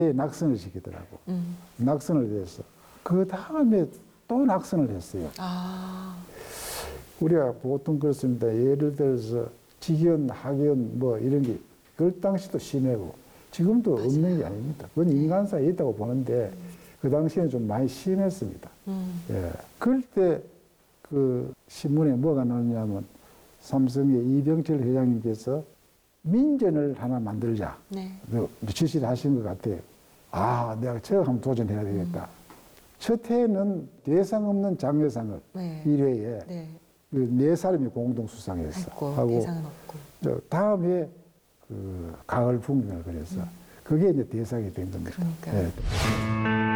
낙선을 시키더라고. 낙선을 해서 그 다음에 또 낙선을 했어요. 아, 우리가 보통 그렇습니다. 예를 들어서 직연, 학연 뭐 이런 게 그 당시도 심하고 지금도 없는 게 아닙니다. 그건 인간사에 있다고 보는데 그 당시에는 좀 많이 심했습니다. 예. 그럴 때 그 신문에 뭐가 나오냐면 삼성의 이병철 회장님께서 민전을 하나 만들자. 네. 지시를 하신 것 같아요. 아, 내가 저거 한번 도전해야 되겠다. 첫 해는 대상 없는 장려상을 네. 1회에 네. 네 사람이 공동 수상했어. 했고, 하고 대상은 없고. 다음 해 그 가을 풍경을 그래서 그게 이제 대상이 된 겁니다. 그러니까요. 예.